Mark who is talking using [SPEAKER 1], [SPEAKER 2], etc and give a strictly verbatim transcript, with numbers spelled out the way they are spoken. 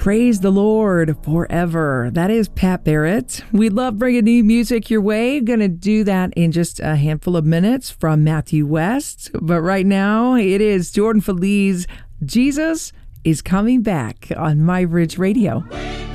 [SPEAKER 1] Praise the Lord forever. That is Pat Barrett. We love bringing new music your way. Going to do that in just a handful of minutes from Matthew West. But right now, it is Jordan Feliz. Jesus is coming back on My Bridge Radio.